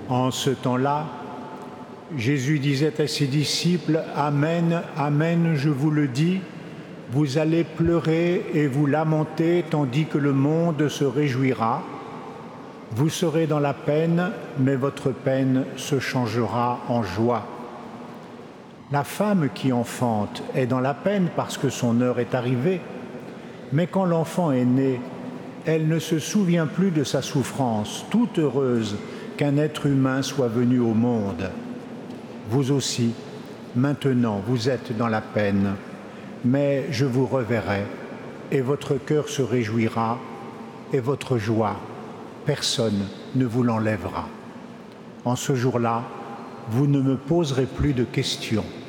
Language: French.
En ce temps-là, Jésus disait à ses disciples, « Amen, Amen, je vous le dis, vous allez pleurer et vous lamenter tandis que le monde se réjouira. Vous serez dans la peine, mais votre peine se changera en joie. La femme qui enfante est dans la peine parce que son heure est arrivée, mais quand l'enfant est né, elle ne se souvient plus de sa souffrance, toute heureuse qu'un être humain soit venu au monde. Vous aussi, maintenant, vous êtes dans la peine, mais je vous reverrai, et votre cœur se réjouira, et votre joie, personne ne vous l'enlèvera. En ce jour-là, vous ne me poserez plus de questions.